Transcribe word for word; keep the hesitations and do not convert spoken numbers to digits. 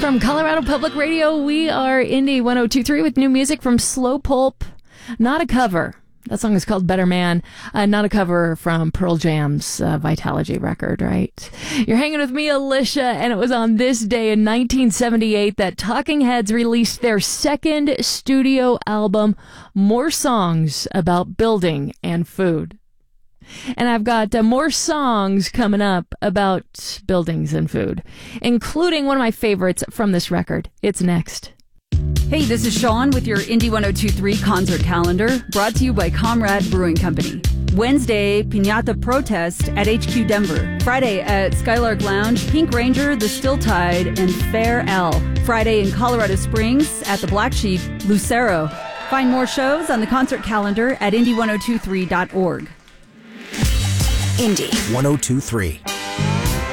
From Colorado Public Radio, we are Indie one oh two point three with new music from Slow Pulp. Not a cover. That song is called Better Man. Uh, not a cover from Pearl Jam's uh, Vitalogy record, right? You're hanging with me, Alicia, and it was on this day in nineteen seventy-eight that Talking Heads released their second studio album, More Songs About Building and Food. And I've got uh, more songs coming up about buildings and food, including one of my favorites from this record. It's next. Hey, this is Sean with your Indie one oh two point three concert calendar, brought to you by Comrade Brewing Company. Wednesday, Piñata Protest at H Q Denver. Friday at Skylark Lounge, Pink Ranger, The Still Tide, and Fair L. Friday in Colorado Springs at the Black Sheep, Lucero. Find more shows on the concert calendar at indie one oh two three dot org. Indie one oh two point three.